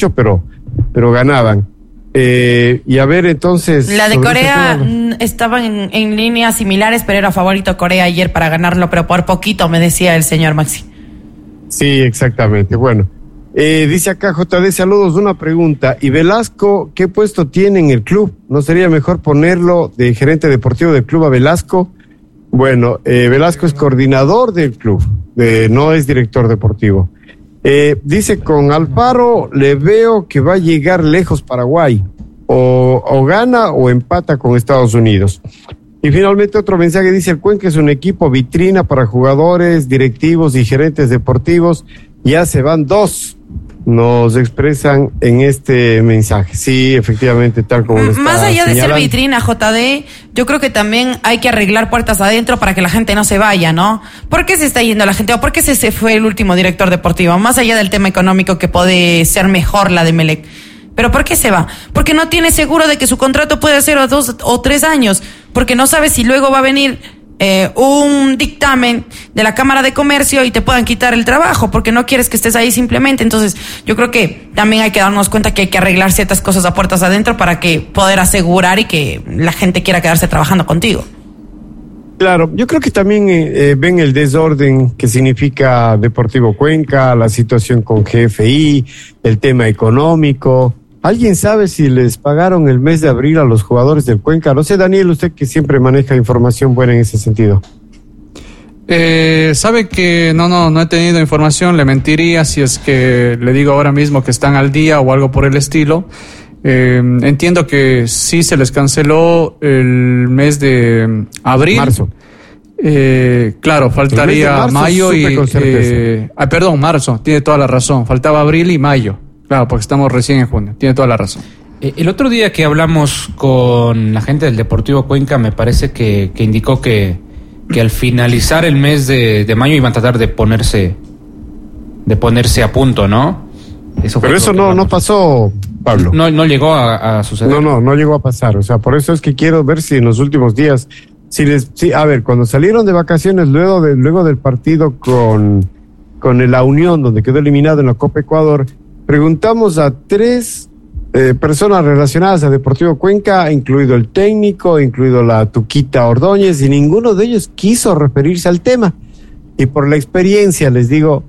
pero ganaban. Y a ver, entonces... La de Corea estaba en líneas similares, pero era favorito Corea ayer para ganarlo, pero por poquito, me decía el señor Maxi. Sí, exactamente. Bueno, dice acá JD, saludos, una pregunta. ¿Y Velasco qué puesto tiene en el club? ¿No sería mejor ponerlo de gerente deportivo del club a Velasco? Bueno, Velasco es coordinador del club, no es director deportivo. Dice, con Alfaro le veo que va a llegar lejos Paraguay, o gana o empata con Estados Unidos. Y finalmente otro mensaje dice, el Cuenca es un equipo vitrina para jugadores, directivos y gerentes deportivos, ya se van 2, nos expresan en este mensaje. Sí, efectivamente, tal como lo está más allá de señalando. ser vitrina, JD, yo creo que también hay que arreglar puertas adentro para que la gente no se vaya, ¿no? ¿Por qué se está yendo la gente? ¿O por qué se fue el último director deportivo? Más allá del tema económico, que puede ser mejor la de Melec. ¿Pero por qué se va? Porque no tiene seguro de que su contrato puede ser a 2 o 3 años, porque no sabe si luego va a venir un dictamen de la Cámara de Comercio y te puedan quitar el trabajo, porque no quieres que estés ahí simplemente. Entonces, yo creo que también hay que darnos cuenta que hay que arreglar ciertas cosas a puertas adentro para que poder asegurar y que la gente quiera quedarse trabajando contigo. Claro, yo creo que también ven el desorden que significa Deportivo Cuenca, la situación con GFI, el tema económico. ¿Alguien sabe si les pagaron el mes de abril a los jugadores del Cuenca? No sé, Daniel, usted que siempre maneja información buena en ese sentido. Sabe que no he tenido información, le mentiría si es que le digo ahora mismo que están al día o algo por el estilo. Entiendo que sí se les canceló el mes de abril. Marzo. Claro, faltaría mayo y... marzo, tiene toda la razón. Faltaba abril y mayo. Claro, porque estamos recién en junio, tiene toda la razón. El otro día que hablamos con la gente del Deportivo Cuenca, me parece que indicó que al finalizar el mes de mayo iban a tratar de ponerse a punto, ¿no? Pero eso no pasó, Pablo. No llegó a suceder. No llegó a pasar. O sea, por eso es que quiero ver si en los últimos días, cuando salieron de vacaciones luego del partido con la Unión, donde quedó eliminado en la Copa Ecuador, preguntamos a 3 personas relacionadas a Deportivo Cuenca, incluido el técnico, incluido la Tuquita Ordóñez, y ninguno de ellos quiso referirse al tema. Y por la experiencia les digo,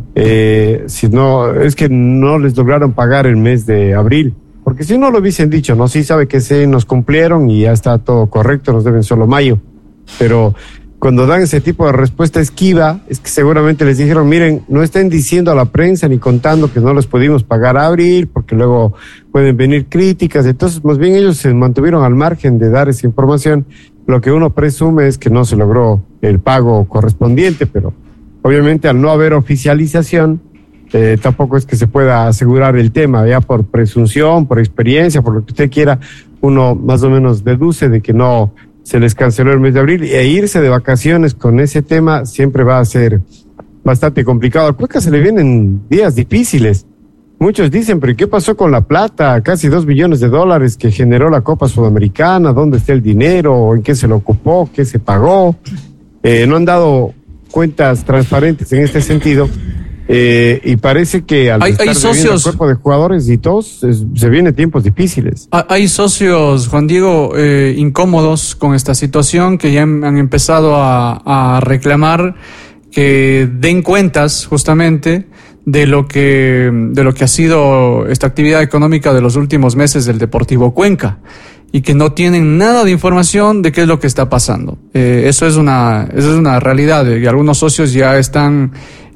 si no, es que no les lograron pagar el mes de abril, porque si no lo hubiesen dicho, no, sí sabe que sí nos cumplieron y ya está todo correcto, nos deben solo mayo, pero cuando dan ese tipo de respuesta esquiva, es que seguramente les dijeron, miren, no estén diciendo a la prensa ni contando que no les pudimos pagar a abril, porque luego pueden venir críticas. Entonces, más bien ellos se mantuvieron al margen de dar esa información. Lo que uno presume es que no se logró el pago correspondiente, pero obviamente al no haber oficialización, tampoco es que se pueda asegurar el tema, ya por presunción, por experiencia, por lo que usted quiera, uno más o menos deduce de que no se les canceló el mes de abril, e irse de vacaciones con ese tema siempre va a ser bastante complicado. A Cuenca se le vienen días difíciles. Muchos dicen, pero ¿qué pasó con la plata? Casi $2 billones que generó la Copa Sudamericana. ¿Dónde está el dinero? ¿En qué se lo ocupó? ¿Qué se pagó? No han dado cuentas transparentes en este sentido. Y parece que al estar debiendo el cuerpo de jugadores y todos, se vienen tiempos difíciles. Hay socios, Juan Diego, incómodos con esta situación, que ya han empezado a reclamar que den cuentas justamente de lo que ha sido esta actividad económica de los últimos meses del Deportivo Cuenca, y que no tienen nada de información de qué es lo que está pasando. Eso es una realidad, y algunos socios ya están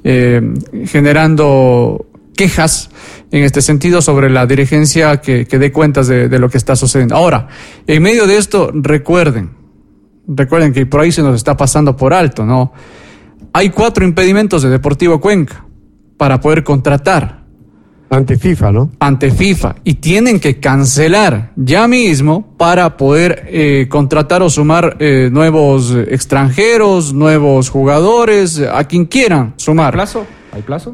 generando quejas en este sentido sobre la dirigencia que dé cuentas de lo que está sucediendo. Ahora, en medio de esto, recuerden que por ahí se nos está pasando por alto, ¿no? Hay 4 impedimentos de Deportivo Cuenca para poder contratar. Ante FIFA, ¿no? Ante FIFA. Y tienen que cancelar ya mismo para poder contratar o sumar nuevos extranjeros, nuevos jugadores, a quien quieran sumar. ¿Hay plazo?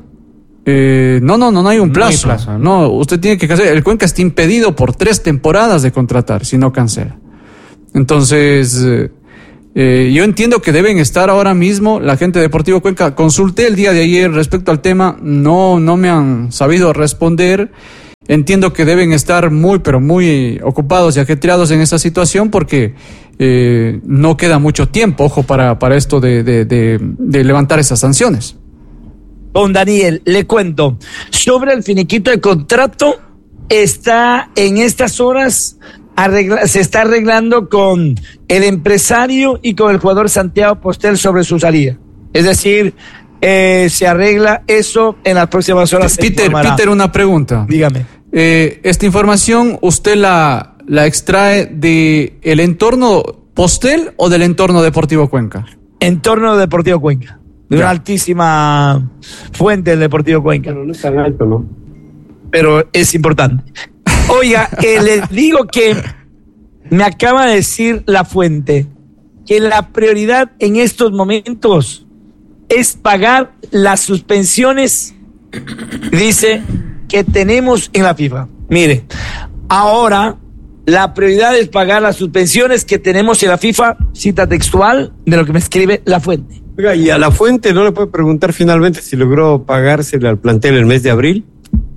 No hay un plazo. No hay plazo, no, usted tiene que cancelar. El Cuenca está impedido por 3 temporadas de contratar si no cancela. Entonces, yo entiendo que deben estar ahora mismo la gente de Deportivo Cuenca. Consulté el día de ayer respecto al tema, no me han sabido responder, entiendo que deben estar muy, pero muy ocupados y ajetreados en esta situación porque no queda mucho tiempo, ojo, para esto de levantar esas sanciones. Don Daniel, le cuento, sobre el finiquito de contrato, está en estas horas, se está arreglando con el empresario y con el jugador Santiago Postel sobre su salida. Es decir, se arregla eso en las próximas horas. Peter, una pregunta. Dígame. Esta información, ¿usted la extrae de el entorno Postel o del entorno Deportivo Cuenca? Entorno Deportivo Cuenca. De una altísima fuente del Deportivo Cuenca. Pero no es tan alto, ¿no? Pero es importante. Oiga, les digo que me acaba de decir la fuente que la prioridad en estos momentos es pagar las suspensiones, dice, que tenemos en la FIFA. Mire, ahora la prioridad es pagar las suspensiones que tenemos en la FIFA, cita textual de lo que me escribe la fuente. Oiga, y a la fuente no le puede preguntar finalmente si logró pagársele al plantel el mes de abril.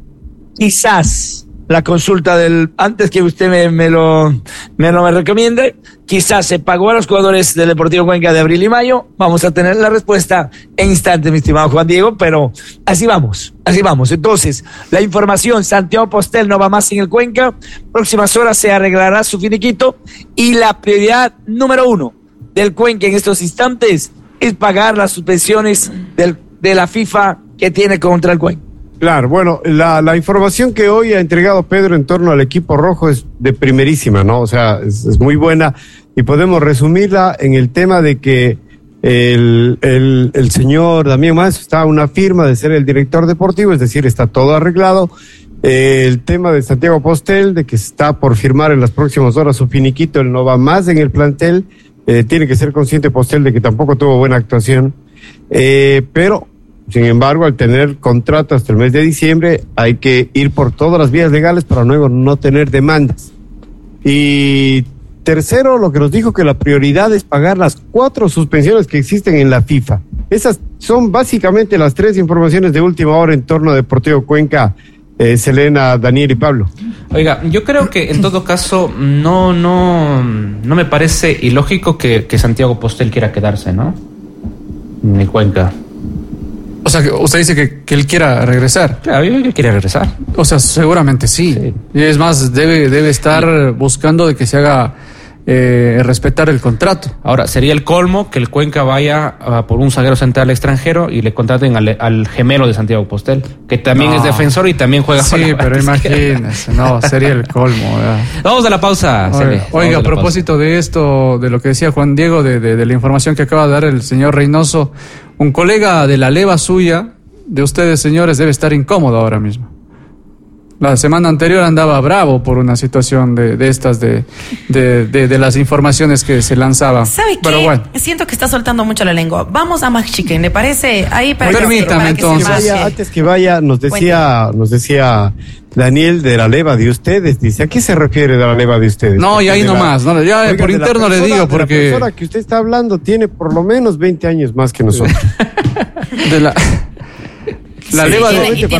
Quizás la consulta antes que usted me lo recomiende, quizás se pagó a los jugadores del Deportivo Cuenca de abril y mayo. Vamos a tener la respuesta en instante, mi estimado Juan Diego, pero así vamos. Entonces, la información, Santiago Postel no va más en el Cuenca, próximas horas se arreglará su finiquito y la prioridad número 1 del Cuenca en estos instantes es pagar las suspensiones de la FIFA que tiene contra el Cuenca. Claro, bueno, la información que hoy ha entregado Pedro en torno al equipo rojo es de primerísima, ¿no? O sea, es muy buena y podemos resumirla en el tema de que el señor Damián Maestro está a una firma de ser el director deportivo, es decir, está todo arreglado. El tema de Santiago Postel, de que está por firmar en las próximas horas su finiquito, él no va más en el plantel. Tiene que ser consciente Postel de que tampoco tuvo buena actuación, pero sin embargo, al tener contrato hasta el mes de diciembre, hay que ir por todas las vías legales para luego no tener demandas. Y tercero, lo que nos dijo que la prioridad es pagar las 4 suspensiones que existen en la FIFA. Esas son básicamente las 3 informaciones de última hora en torno a Deportivo Cuenca, Selena, Daniel y Pablo. Oiga, yo creo que en todo caso no me parece ilógico que Santiago Postel quiera quedarse, ¿no? En el Cuenca. O sea, usted dice que él quiera regresar. Claro, él quiere regresar. O sea, seguramente sí. Y es más, debe estar buscando de que se haga respetar el contrato. Ahora, sería el colmo que el Cuenca vaya por un zaguero central extranjero y le contraten al gemelo de Santiago Postel, que también es defensor y también juega. Sí, pero imagínese, sería el colmo, ¿verdad? Vamos a la pausa. Oiga, a propósito de esto, de lo que decía Juan Diego, de la información que acaba de dar el señor Reynoso, un colega de la leva suya, de ustedes, señores, debe estar incómodo ahora mismo. La semana anterior andaba bravo por una situación de estas, de las informaciones que se lanzaban. ¿Sabe qué? Pero bueno. Siento que está soltando mucho la lengua. Vamos a Max Chicken, ¿le parece? Ahí para permítame que entonces. Antes que vaya, nos decía Daniel de la leva de ustedes. Dice, ¿a qué se refiere de la leva de ustedes? No, y ahí nomás. No, ya oiga, por interno le digo porque... La persona que usted está hablando tiene por lo menos 20 años más que nosotros. La leva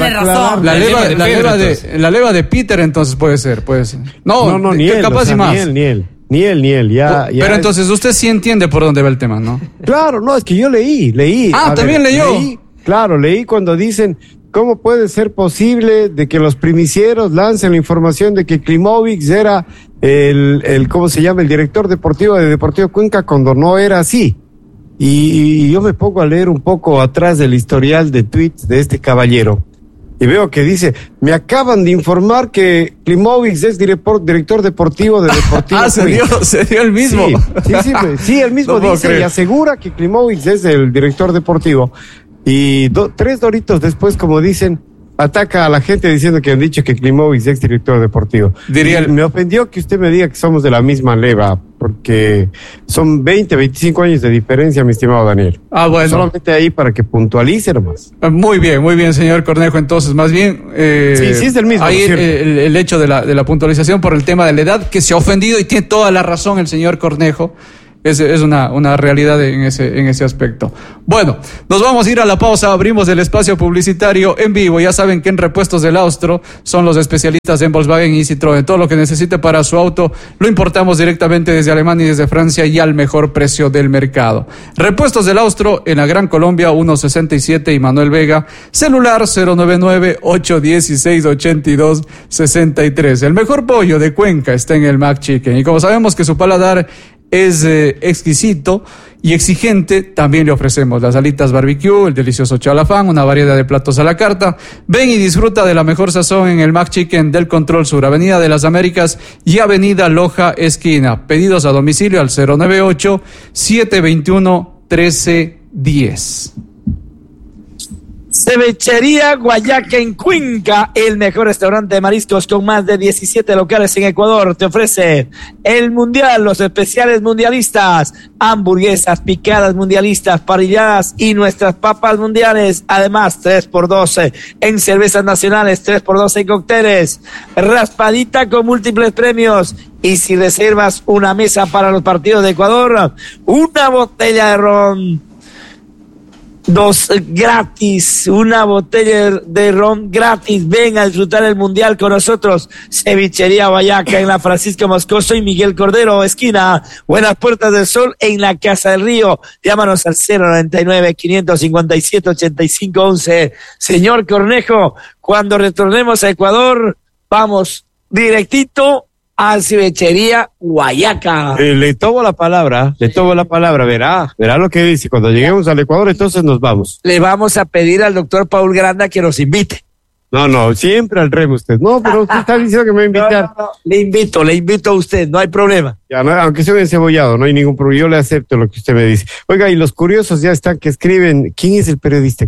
de Peter, entonces puede ser. No, ni él, capaz y más. Ni él, ya. Pero entonces usted sí entiende por dónde va el tema, ¿no? Claro, no, es que yo leí. También leyó. Leí cuando dicen, ¿cómo puede ser posible de que los primisieros lancen la información de que Klimovic era el ¿cómo se llama? El director deportivo de Deportivo Cuenca cuando no era así? Y yo me pongo a leer un poco atrás del historial de tweets de este caballero y veo que dice, me acaban de informar que Klimovic es director deportivo de Deportivo Cuenca. Se dio el mismo. Sí, el mismo no dice y asegura que Klimovic es el director deportivo. Y 3 doritos después, como dicen, ataca a la gente diciendo que han dicho que Klimovic es director deportivo. Me ofendió que usted me diga que somos de la misma leva, porque son 20-25 años de diferencia, mi estimado Daniel. Bueno. Solamente ahí para que puntualice nomás. Muy bien, señor Cornejo. Entonces, más bien... sí, es del mismo. Ahí el hecho de la puntualización por el tema de la edad, que se ha ofendido y tiene toda la razón el señor Cornejo. Es una realidad en ese aspecto. Bueno, nos vamos a ir a la pausa, abrimos el espacio publicitario en vivo. Ya saben que en Repuestos del Austro son los especialistas en Volkswagen y Citroën. Todo lo que necesite para su auto lo importamos directamente desde Alemania y desde Francia y al mejor precio del mercado. Repuestos del Austro en la Gran Colombia 167 y Manuel Vega, celular 099-816-8263. El mejor pollo de Cuenca está en el McChicken y como sabemos que su paladar es exquisito y exigente, también le ofrecemos las alitas barbecue, el delicioso chalafán, una variedad de platos a la carta. Ven y disfruta de la mejor sazón en el McChicken del Control Sur, Avenida de las Américas y Avenida Loja Esquina. Pedidos a domicilio al 098-721-1310. Cevichería Guayaca en Cuenca, el mejor restaurante de mariscos con más de 17 locales en Ecuador. Te ofrece el mundial, los especiales mundialistas, hamburguesas, picadas mundialistas, parrilladas y nuestras papas mundiales. Además, 3x12 en cervezas nacionales, 3x12 en cócteles, raspadita con múltiples premios. Y si reservas una mesa para los partidos de Ecuador, una botella de ron. 2 gratis, una botella de ron gratis. Ven a disfrutar el mundial con nosotros. Cevichería Guayaca en la Francisco Moscoso y Miguel Cordero, esquina Buenas Puertas del Sol en la Casa del Río. Llámanos al 099-557-8511. Señor Cornejo, cuando retornemos a Ecuador, vamos directito a Cevichería Guayaca. Le tomo la palabra, verá lo que dice. Cuando lleguemos al Ecuador, entonces nos vamos. Le vamos a pedir al doctor Paul Granda que nos invite. No, siempre al remo usted. No, pero usted está diciendo que me va a invitar. No, le invito a usted, no hay problema. Ya, no, aunque sea un encebollado, no hay ningún problema. Yo le acepto lo que usted me dice. Oiga, y los curiosos ya están que escriben, ¿quién es el periodista?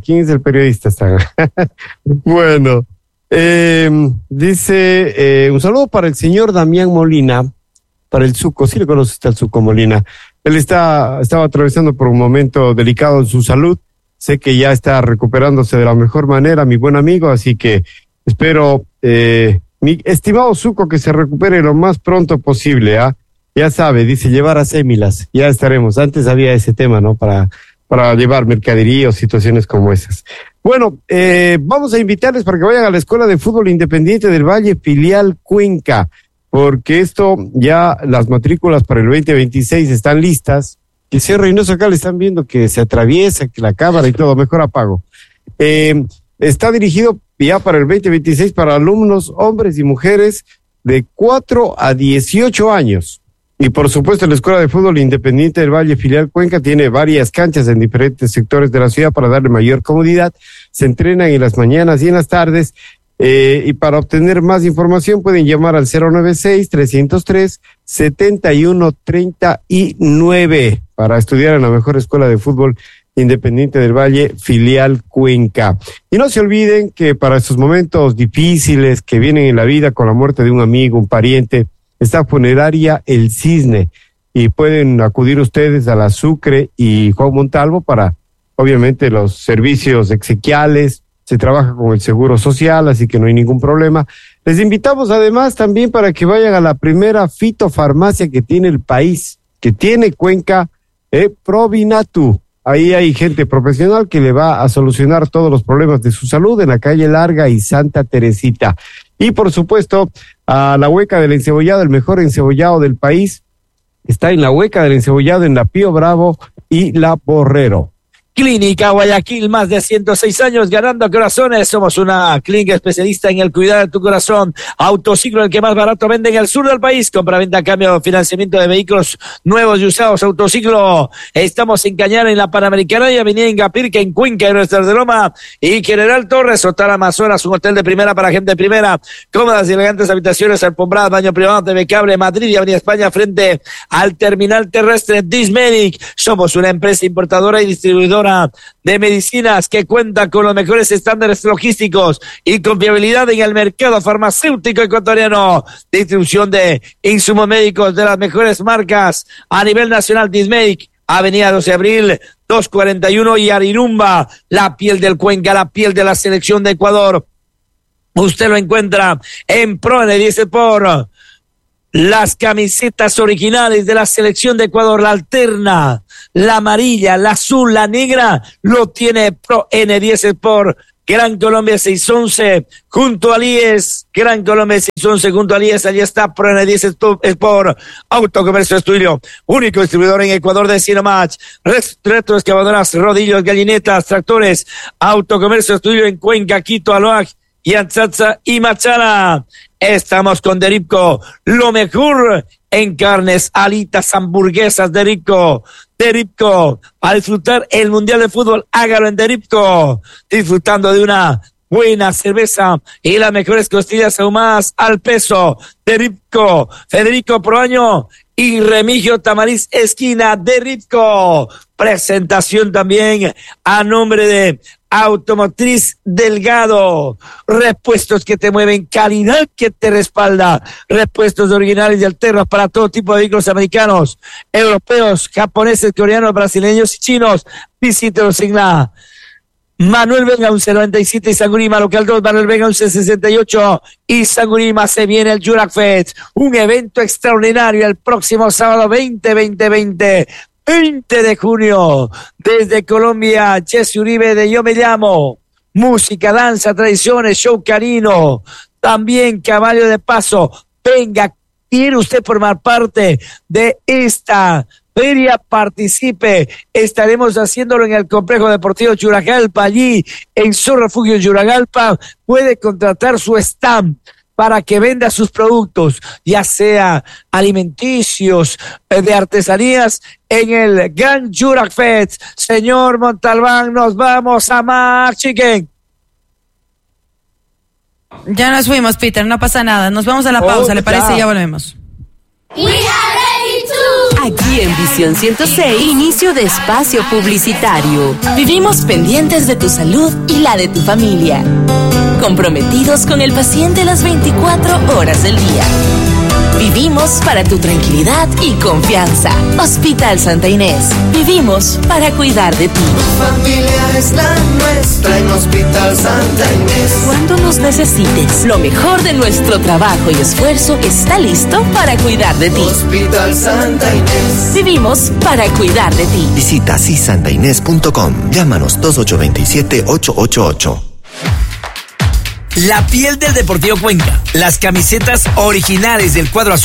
Bueno. Dice, un saludo para el señor Damián Molina, para el Zuco, sí le conoce usted al Zuco Molina. Él estaba atravesando por un momento delicado en su salud. Sé que ya está recuperándose de la mejor manera, mi buen amigo, así que espero, mi estimado Zuco, que se recupere lo más pronto posible, ¿ah? Ya sabe, dice, llevar a Sémilas, ya estaremos. Antes había ese tema, ¿no? Para llevar mercadería o situaciones como esas. Bueno, vamos a invitarles para que vayan a la Escuela de Fútbol Independiente del Valle, filial Cuenca, porque esto ya las matrículas para el 2026 están listas. Que el señor Reynoso acá le están viendo que se atraviesa, que la cámara y todo, mejor apago. Está dirigido ya para el 2026 para alumnos, hombres y mujeres de 4 a 18 años. Y por supuesto la Escuela de Fútbol Independiente del Valle, filial Cuenca, tiene varias canchas en diferentes sectores de la ciudad para darle mayor comodidad. Se entrenan en las mañanas y en las tardes. Y para obtener más información pueden llamar al 096-303-7139 para estudiar en la mejor Escuela de Fútbol Independiente del Valle, filial Cuenca. Y no se olviden que para estos momentos difíciles que vienen en la vida con la muerte de un amigo, un pariente, está Funeraria El Cisne y pueden acudir ustedes a la Sucre y Juan Montalvo para, obviamente, los servicios exequiales. Se trabaja con el Seguro Social, así que no hay ningún problema. Les invitamos además también para que vayan a la primera fitofarmacia que tiene el país, que tiene Cuenca, Provinatu. Ahí hay gente profesional que le va a solucionar todos los problemas de su salud en la calle Larga y Santa Teresita. Y por supuesto, a la Hueca del Encebollado, el mejor encebollado del país, está en la Hueca del Encebollado, en la Pío Bravo y la Borrero. Clínica Guayaquil, más de 106 años ganando corazones. Somos una clínica especialista en el cuidado de tu corazón. Autociclo, el que más barato vende en el sur del país. Compra-venta, cambio, financiamiento de vehículos nuevos y usados. Autociclo. Estamos en Cañar, en la Panamericana y Avenida Ingapirca, en Cuenca, en Nuestra de Loma. Y General Torres, Hotel Amazonas, un hotel de primera para gente de primera. Cómodas y elegantes habitaciones, alfombradas, baño privado, TV cable, Madrid y Avenida España, frente al terminal terrestre Dismedic. Somos una empresa importadora y distribuidora de medicinas que cuenta con los mejores estándares logísticos y confiabilidad en el mercado farmacéutico ecuatoriano. Distribución de insumos médicos de las mejores marcas a nivel nacional. Dismedic, Avenida 12 de Abril, 241 y Arirumba, la piel del Cuenca, la piel de la selección de Ecuador. Usted lo encuentra en Prone, dice por las camisetas originales de la selección de Ecuador, la alterna, la amarilla, la azul, la negra, lo tiene Pro N10 Sport. Gran Colombia 611 junto a Alies, Gran Colombia 611 junto a Alies, allí está Pro N10 Sport, Autocomercio Estudio, único distribuidor en Ecuador de Cinematch, retroexcavadoras, rodillos, gallinetas, tractores, Autocomercio Estudio en Cuenca, Quito, Aloaj, Yatzatza y Machala. Estamos con Deripco, lo mejor en carnes, alitas, hamburguesas, Deripco, a disfrutar el Mundial de Fútbol, hágalo en Deripco, disfrutando de una buena cerveza y las mejores costillas ahumadas al peso. Deripco, Federico Proaño y Remigio Tamariz esquina, Deripco. Presentación también a nombre de Automotriz Delgado, repuestos que te mueven, calidad que te respalda, repuestos originales y alternos para todo tipo de vehículos americanos, europeos, japoneses, coreanos, brasileños y chinos. Visítelos en la Manuel Venga 1197 y Sangurima, local 2, Manuel Venga 1168 y Sangurima. Se viene el Jurak Fest, un evento extraordinario el próximo sábado 20 de junio, desde Colombia, Jesse Uribe de Yo Me Llamo, música, danza, tradiciones, show canino, también caballo de paso. Venga, quiere usted formar parte de esta feria, participe. Estaremos haciéndolo en el complejo deportivo Yuragalpa, allí en su refugio Yuragalpa. Puede contratar su stand para que venda sus productos, ya sea alimenticios, de artesanías, en el Gran Jurak Fest. Señor Montalbán, nos vamos a más Chicken. Ya nos fuimos, Peter, no pasa nada. Nos vamos a la pausa, ¿le parece? Ya volvemos. Aquí en Visión 106, inicio de espacio publicitario. Vivimos pendientes de tu salud y la de tu familia. Comprometidos con el paciente las 24 horas del día. Vivimos para tu tranquilidad y confianza. Hospital Santa Inés. Vivimos para cuidar de ti. Tu familia es la nuestra en Hospital Santa Inés. Cuando nos necesites, lo mejor de nuestro trabajo y esfuerzo está listo para cuidar de ti. Hospital Santa Inés. Vivimos para cuidar de ti. Visita sisantainés.com. Llámanos 2827-888. La piel del Deportivo Cuenca, las camisetas originales del cuadro azul